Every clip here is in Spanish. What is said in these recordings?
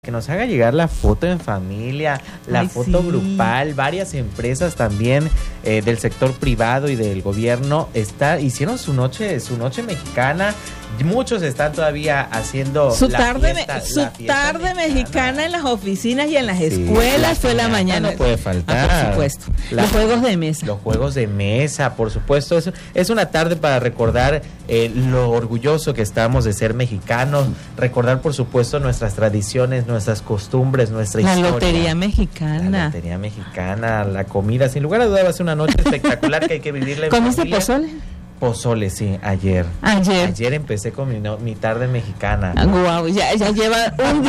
que nos haga llegar la foto en familia, la foto grupal. Varias empresas también del sector privado y del gobierno hicieron su noche mexicana. Muchos están todavía haciendo su tarde mexicana en las oficinas y en las escuelas. Fue la mañana. No puede faltar. Por supuesto. Los juegos de mesa. Los juegos de mesa, por supuesto. Es una tarde para recordar lo orgulloso que estamos de ser mexicanos. Recordar, por supuesto, nuestras tradiciones, nuestras costumbres, nuestra historia. La lotería mexicana. La lotería mexicana, la comida. Sin lugar a dudas va a ser una noche espectacular que hay que vivirla en familia. ¿Comiste pozole? Pozole, sí, ayer empecé con mi tarde mexicana. Guau, ya lleva un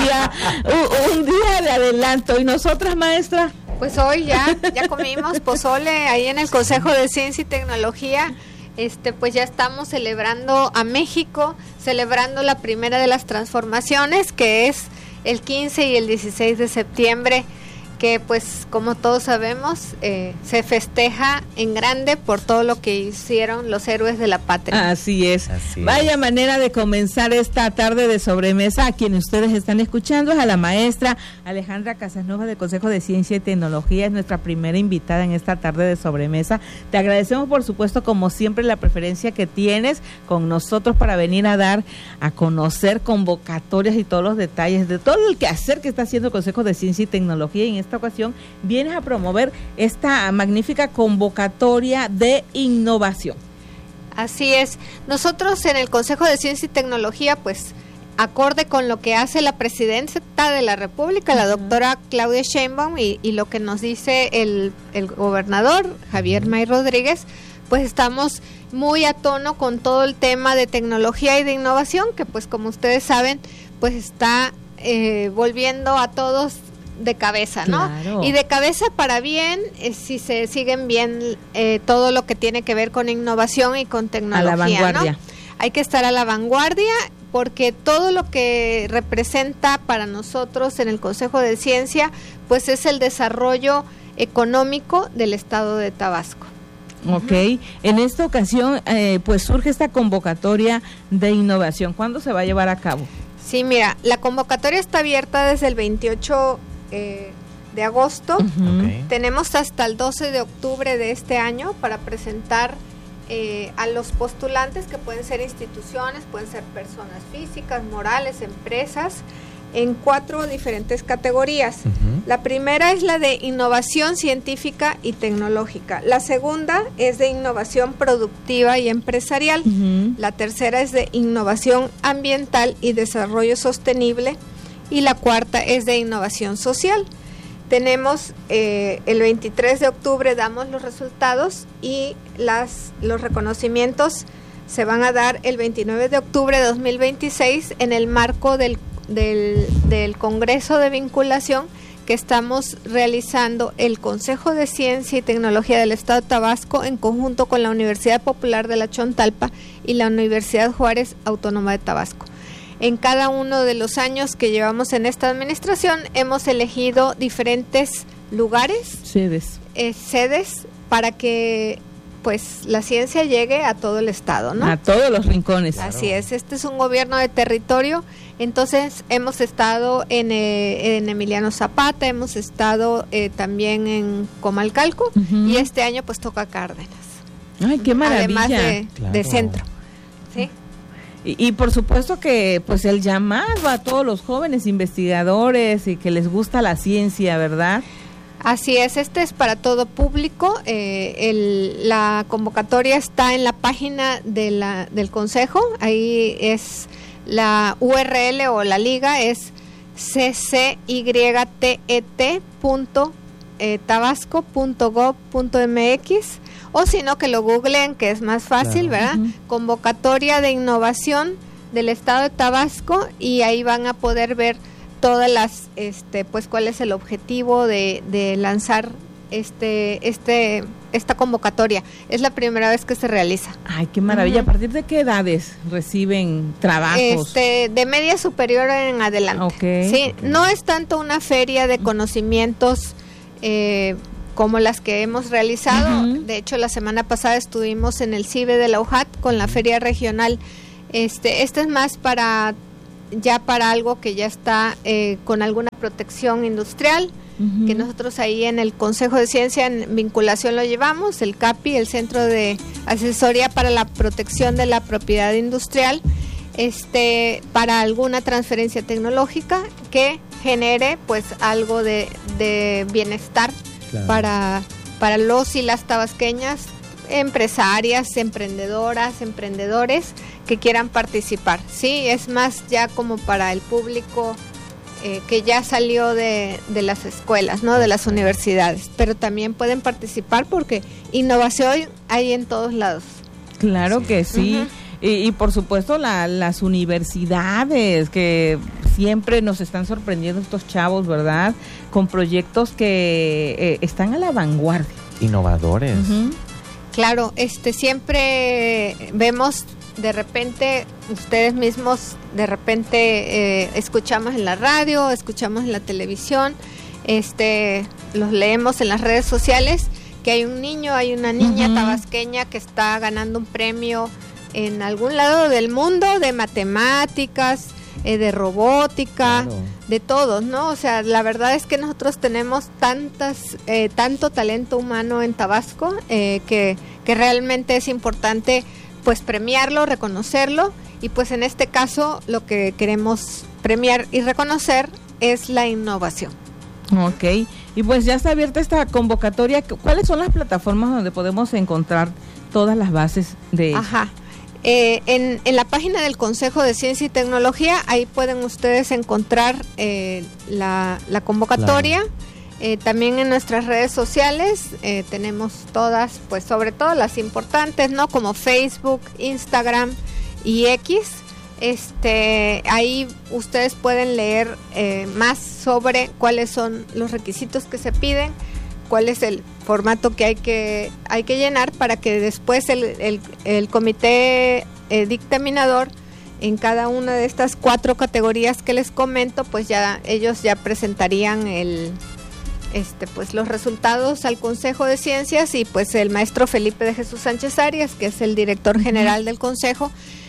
día de adelanto. ¿Y nosotras, maestra? Pues hoy ya comimos pozole ahí en el Consejo de Ciencia y Tecnología. Pues ya estamos celebrando a México, celebrando la primera de las transformaciones, que es el 15 y el 16 de septiembre, que pues como todos sabemos se festeja en grande por todo lo que hicieron los héroes de la patria. Así es. Vaya manera de comenzar esta tarde de sobremesa. A quienes ustedes están escuchando es a la maestra Alejandra Casanova del Consejo de Ciencia y Tecnología, es nuestra primera invitada en esta tarde de sobremesa. Te agradecemos, por supuesto, como siempre, la preferencia que tienes con nosotros para venir a dar a conocer convocatorias y todos los detalles de todo el quehacer que está haciendo el Consejo de Ciencia y Tecnología. Y en esta ocasión vienes a promover esta magnífica convocatoria de innovación. Así es. Nosotros en el Consejo de Ciencia y Tecnología, pues, acorde con lo que hace la Presidenta de la República, la doctora Claudia Sheinbaum, y lo que nos dice el gobernador Javier May Rodríguez, pues estamos muy a tono con todo el tema de tecnología y de innovación, que pues como ustedes saben, pues está volviendo a todos de cabeza, ¿no? Claro. Y de cabeza para bien, si se siguen bien todo lo que tiene que ver con innovación y con tecnología, a la vanguardia, ¿no? Hay que estar a la vanguardia, porque todo lo que representa para nosotros en el Consejo de Ciencia, pues es el desarrollo económico del estado de Tabasco. Ok, en esta ocasión pues surge esta convocatoria de innovación. ¿Cuándo se va a llevar a cabo? Sí, mira, la convocatoria está abierta desde el 28 de agosto. Okay. Tenemos hasta el 12 de octubre de este año para presentar a los postulantes, que pueden ser instituciones, pueden ser personas físicas, morales, empresas, en 4 diferentes categorías. La primera es la de innovación científica y tecnológica. La segunda es de innovación productiva y empresarial. La tercera es de innovación ambiental y desarrollo sostenible. Y la cuarta es de innovación social. Tenemos el 23 de octubre damos los resultados, y los reconocimientos se van a dar el 29 de octubre de 2026 en el marco del Congreso de Vinculación que estamos realizando el Consejo de Ciencia y Tecnología del Estado de Tabasco en conjunto con la Universidad Popular de la Chontalpa y la Universidad Juárez Autónoma de Tabasco. En cada uno de los años que llevamos en esta administración hemos elegido diferentes lugares, sedes para que pues la ciencia llegue a todo el estado, ¿no? A todos los rincones. Así es, este es un gobierno de territorio, entonces hemos estado en Emiliano Zapata, hemos estado también en Comalcalco, y este año pues toca Cárdenas. ¡Ay, qué maravilla! Además de centro, ¿sí? Y por supuesto que pues el llamado a todos los jóvenes investigadores y que les gusta la ciencia, ¿verdad? Así es, este es para todo público. La convocatoria está en la página del Consejo, ahí es la URL o la liga es ccyt.tabasco.gov.mx, o si no que lo googleen, que es más fácil, ¿verdad? Convocatoria de innovación del estado de Tabasco, y ahí van a poder ver todas las pues cuál es el objetivo de lanzar esta convocatoria. Es la primera vez que se realiza. Ay, qué maravilla. ¿A partir de qué edades reciben trabajos? De media superior en adelante. Okay. Sí, no es tanto una feria de conocimientos como las que hemos realizado. De hecho, la semana pasada estuvimos en el CIBE de la UJAT con la feria regional. Este es más para ya para algo que ya está con alguna protección industrial, que nosotros ahí en el Consejo de Ciencia en vinculación lo llevamos, el CAPI, el Centro de Asesoría para la Protección de la Propiedad Industrial, para alguna transferencia tecnológica que genere pues algo de bienestar, claro, para los y las tabasqueñas, empresarias, emprendedoras, emprendedores que quieran participar. Sí, es más ya como para el público que ya salió de las escuelas, ¿no? De las universidades, pero también pueden participar porque innovación hay en todos lados. Claro, sí, que sí. Y por supuesto las universidades que siempre nos están sorprendiendo estos chavos, ¿verdad? Con proyectos que están a la vanguardia. Innovadores. Claro, siempre vemos de repente, ustedes mismos de repente escuchamos en la radio, escuchamos en la televisión, los leemos en las redes sociales, que hay un niño, hay una niña tabasqueña que está ganando un premio en algún lado del mundo de matemáticas, de robótica, claro, de todos, ¿no? O sea, la verdad es que nosotros tenemos tanto talento humano en Tabasco que realmente es importante pues premiarlo, reconocerlo, y pues en este caso lo que queremos premiar y reconocer es la innovación. Ok, y pues ya está abierta esta convocatoria. ¿Cuáles son las plataformas donde podemos encontrar todas las bases de Ajá. En la página del Consejo de Ciencia y Tecnología, ahí pueden ustedes encontrar la convocatoria. Claro. También en nuestras redes sociales tenemos todas, pues sobre todo las importantes, ¿no? Como Facebook, Instagram y X. Ahí ustedes pueden leer más sobre cuáles son los requisitos que se piden, cuál es el formato que hay que llenar para que después el comité dictaminador en cada una de estas 4 categorías que les comento, pues ya ellos ya presentarían pues los resultados al Consejo de Ciencias, y pues el maestro Felipe de Jesús Sánchez Arias, que es el director general del Consejo,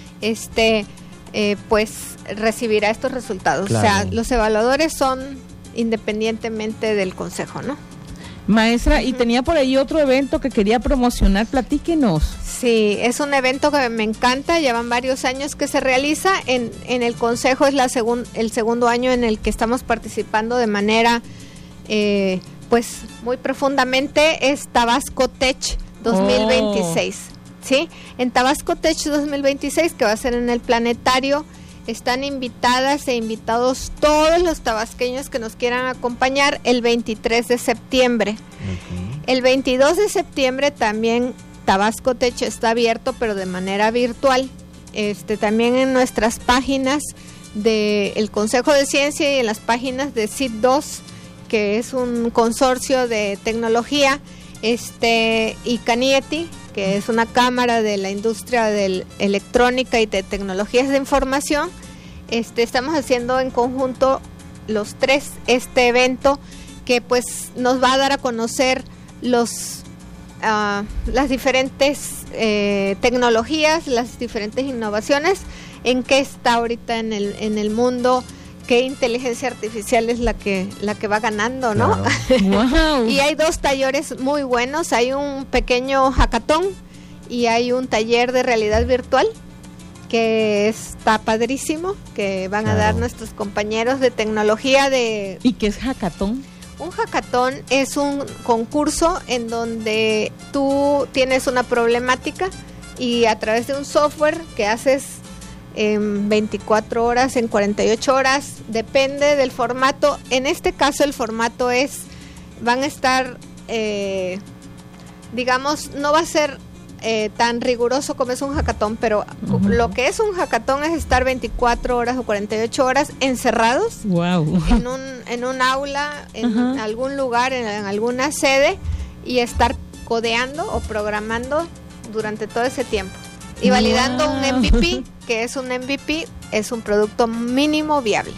pues recibirá estos resultados. Claro. O sea, los evaluadores son independientemente del Consejo, ¿no? Maestra, y tenía por ahí otro evento que quería promocionar, platíquenos. Sí, es un evento que me encanta, llevan varios años que se realiza, en el Consejo es el segundo año en el que estamos participando de manera pues muy profundamente, es Tabasco Tech 2026, ¿sí? En Tabasco Tech 2026, que va a ser en el planetario, están invitadas e invitados todos los tabasqueños que nos quieran acompañar el 23 de septiembre. El 22 de septiembre también Tabasco Tech está abierto, pero de manera virtual. También en nuestras páginas del Consejo de Ciencia y en las páginas de CIT2, que es un consorcio de tecnología, y Canieti, que es una cámara de la industria de electrónica y de tecnologías de información. Estamos haciendo en conjunto los 3 este evento, que pues nos va a dar a conocer las diferentes tecnologías, las diferentes innovaciones, en qué está ahorita en el mundo, qué inteligencia artificial es la que va ganando, ¿no? Claro. Wow. Y hay 2 talleres muy buenos, hay un pequeño hackathon y hay un taller de realidad virtual que está padrísimo, que van a dar nuestros compañeros de tecnología de... ¿Y qué es hackathon? Un hackathon es un concurso en donde tú tienes una problemática y a través de un software que haces en 24 horas, en 48 horas, depende del formato. En este caso el formato van a estar, digamos, no va a ser tan riguroso como es un hackathon, pero lo que es un hackathon es estar 24 horas o 48 horas encerrados. Wow. en un aula, en algún lugar, en alguna sede, y estar codeando o programando durante todo ese tiempo. Y validando un MVP, que es un MVP, es un producto mínimo viable.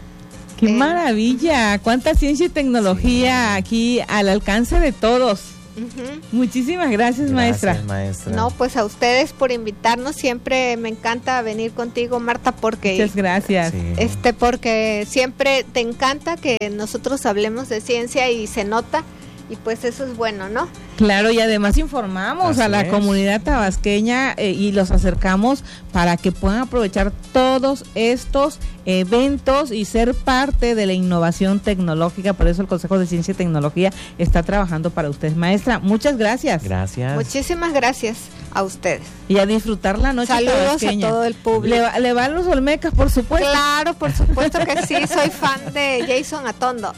¡Qué maravilla! ¡Cuánta ciencia y tecnología aquí al alcance de todos! Muchísimas gracias, maestra. No, pues a ustedes por invitarnos. Siempre me encanta venir contigo, Marta, porque muchas gracias. Sí. Porque siempre te encanta que nosotros hablemos de ciencia y se nota. Y pues eso es bueno, ¿no? Claro, y además informamos a la comunidad tabasqueña y los acercamos para que puedan aprovechar todos estos eventos y ser parte de la innovación tecnológica. Por eso el Consejo de Ciencia y Tecnología está trabajando para ustedes. Maestra, muchas gracias. Gracias. Muchísimas gracias a ustedes. Y a disfrutar la noche tabasqueña. A todo el público. ¿Le van los Olmecas, por supuesto? Claro, por supuesto que sí. Soy fan de Jason Atondo.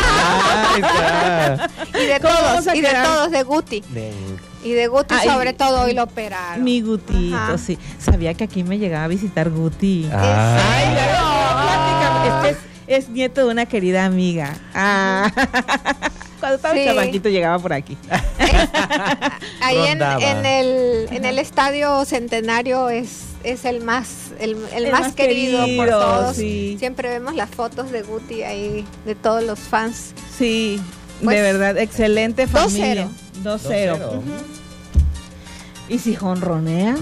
Y de todos, de Guti. Y de Guti sobre todo, hoy lo operaron. Mi Gutito, sí. Sabía que aquí me llegaba a visitar Guti. Ay, es nieto de una querida amiga. Cuando estaba chamaquito llegaba por aquí. Ahí en el Estadio Centenario es el más querido por todos. Sí. Siempre vemos las fotos de Guti ahí, de todos los fans. Sí, pues, de verdad, excelente familia. 2-0. ¿Y si jonronea?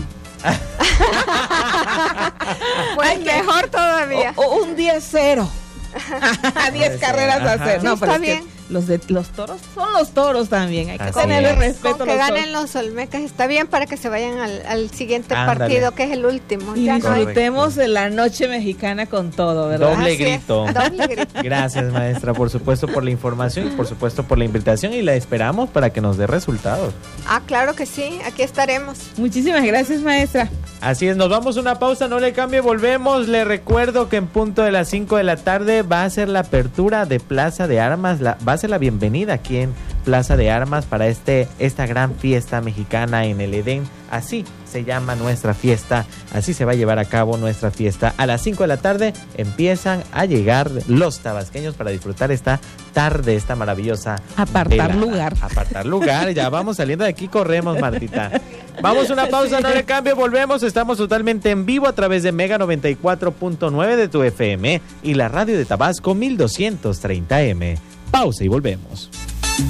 Pues mejor todavía. O un 10-0. 10 carreras a hacer. No, pero está bien. Los toros son los toros también. Hay que tenerle respeto. Con que ganen los Olmecas está bien para que se vayan al siguiente partido, que es el último. Y disfrutemos de la noche mexicana con todo, ¿verdad? Doble grito. Gracias, maestra, por supuesto, por la información y por supuesto por la invitación, y la esperamos para que nos dé resultados. Claro que sí, aquí estaremos. Muchísimas gracias, maestra. Así es, nos vamos a una pausa, no le cambie, volvemos. Le recuerdo que en punto de las 5 de la tarde va a ser la apertura de Plaza de Armas, va a ser la bienvenida aquí en Plaza de Armas para esta gran fiesta mexicana en el Edén. Así se llama nuestra fiesta, así se va a llevar a cabo nuestra fiesta. A las 5 de la tarde empiezan a llegar los tabasqueños para disfrutar esta tarde, esta maravillosa Apartar lugar, ya vamos saliendo de aquí, corremos, Martita. Vamos a una pausa, no le cambie, volvemos, estamos totalmente en vivo a través de Mega 94.9 de tu FM y la radio de Tabasco 1230M. Pausa y volvemos.